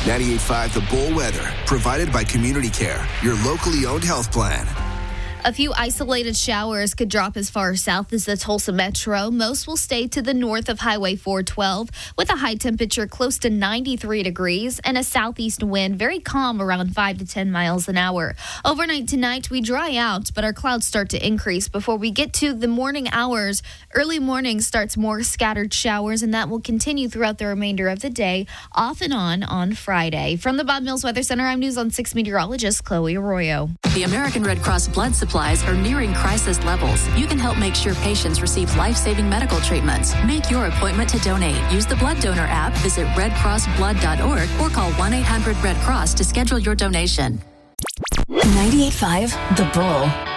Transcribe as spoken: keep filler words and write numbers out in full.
ninety-eight point five The Bull weather, provided by Community Care, your locally owned health plan. A few isolated showers could drop as far south as the Tulsa Metro. Most will stay to the north of Highway four twelve with a high temperature close to ninety-three degrees and a southeast wind very calm around five to ten miles an hour. Overnight tonight, we dry out, but our clouds start to increase before we get to the morning hours. Early morning starts more scattered showers, and that will continue throughout the remainder of the day, off and on on Friday. From the Bob Mills Weather Center, I'm News on six meteorologist Chloe Arroyo. The American Red Cross blood supplies are nearing crisis levels. You can help make sure patients receive life-saving medical treatments. Make your appointment to donate. Use the Blood Donor app, visit red cross blood dot org, or call one eight hundred red cross to schedule your donation. ninety-eight point five The Bull.